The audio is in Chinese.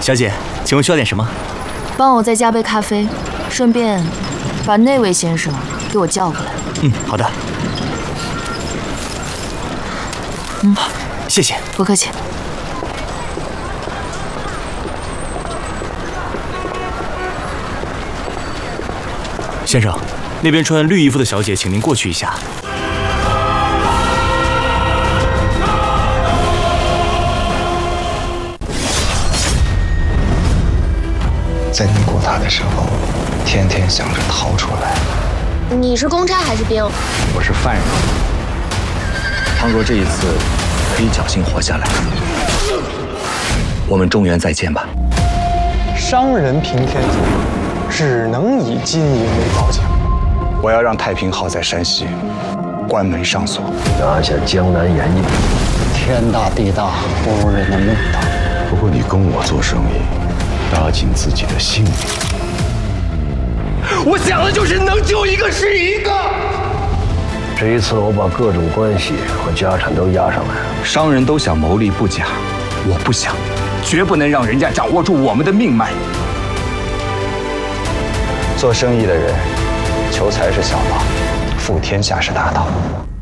小姐，请问需要点什么？ 帮我再加杯咖啡，顺便把那位先生给我叫过来。 好的。谢谢。 不客气。 先生，那边穿绿衣服的小姐，请您过去一下。 在尼古塔的时候，天天想着逃出来。 你是公差还是兵？ 我是犯人。倘若这一次可以侥幸活下来，我们中原再见吧。 商人平天下，只能以金银为报价。 我要让太平号在山西关门上锁， 拿下江南盐业。 天大地大，不如人的命大。 不过你跟我做生意，搭紧自己的性命。 我想的就是能救一个是一个。 这一次我把各种关系和家产都押上来了。 商人都想谋利不假，我不想，绝不能让人家掌握住我们的命脉。做生意的人，求财是小道，富天下是大道。